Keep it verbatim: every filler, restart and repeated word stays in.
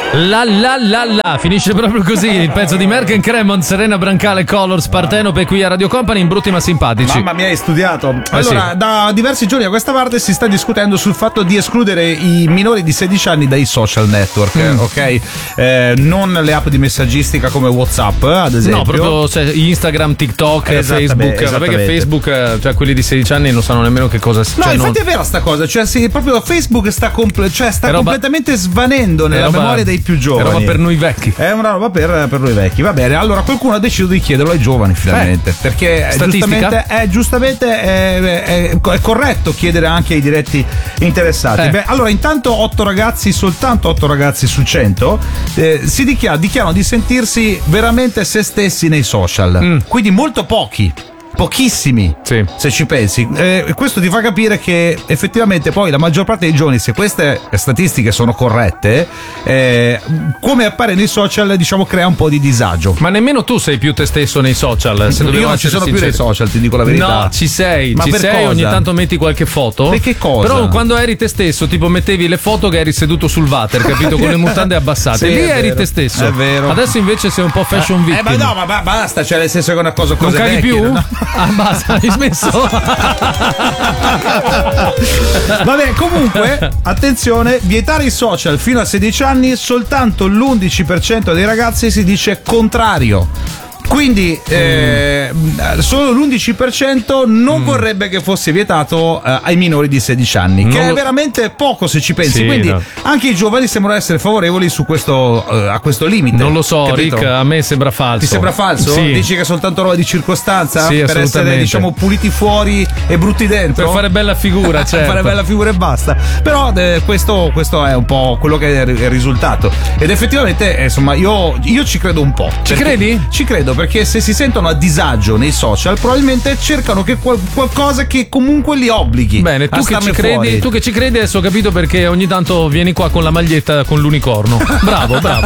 La la la la, finisce proprio così il pezzo di Merck and Cremon, Serena Brancale, Colors, Partenope qui a Radio Company, in brutti ma simpatici. Mamma mia, hai studiato. Eh allora, sì. Da diversi giorni a questa parte si sta discutendo sul fatto di escludere i minori di sedici anni dai social network, mm. ok? Eh, non le app di messaggistica come WhatsApp, ad esempio. No, proprio cioè, Instagram, TikTok, Facebook. Vabbè che Facebook, cioè quelli di sedici anni non sanno nemmeno che cosa sia. No, cioè, infatti non... è vera sta cosa, cioè sì, proprio Facebook sta, compl- cioè, sta roba... completamente svanendo nella roba... memoria dei più giovani. È roba per noi vecchi. È una roba per, per noi vecchi. Va bene, allora qualcuno ha deciso di chiederlo ai giovani finalmente. Eh, perché giustamente, è, giustamente è, è, è corretto chiedere anche ai diretti interessati. Eh. Beh, allora, intanto otto ragazzi, soltanto otto ragazzi su cento eh, si dichiar- dichiarano di sentirsi veramente se stessi nei social. Mm. Quindi molto pochi. Pochissimi, sì. Se ci pensi. Eh, questo ti fa capire che effettivamente poi la maggior parte dei giovani, se queste statistiche sono corrette, eh, come appare nei social, diciamo, crea un po' di disagio. Ma nemmeno tu sei più te stesso nei social. Se Io non ci sono sinceri. più nei social, ti dico la verità. No, ci sei, Ma ci per sei, cosa? ogni tanto metti qualche foto. E che cosa? Però quando eri te stesso, tipo mettevi le foto che eri seduto sul water, capito? Con le mutande abbassate. Sì, Lì eri vero. te stesso. È vero. Adesso invece sei un po' fashion victim. Eh, ma no, ma basta, cioè nel senso che è una cosa Non cose caghi vecchie, più? No? Ah, basta, hai smesso? Vabbè, comunque, attenzione, vietare i social fino a sedici anni, soltanto l'undici per cento dei ragazzi si dice contrario. Quindi eh, solo l'undici per cento non mm. vorrebbe che fosse vietato eh, ai minori di sedici anni, non che è veramente poco se ci pensi. Sì, Quindi no. anche i giovani sembrano essere favorevoli su questo, eh, a questo limite. Non lo so, capito? Rick, a me sembra falso. Ti sembra falso? Sì. Dici che è soltanto roba di circostanza? Sì, per essere, diciamo, puliti fuori e brutti dentro? Per fare bella figura, certo. Per fare bella figura e basta. Però eh, questo, questo è un po' quello che è il risultato. Ed effettivamente, eh, insomma, io, io ci credo un po'. Ci credi? Ci credo, perché se si sentono a disagio nei social, probabilmente cercano che qual- qualcosa che comunque li obblighi. Bene, tu che ci credi, fuori. tu che ci credi adesso ho capito perché ogni tanto vieni qua con la maglietta con l'unicorno. Bravo, bravo.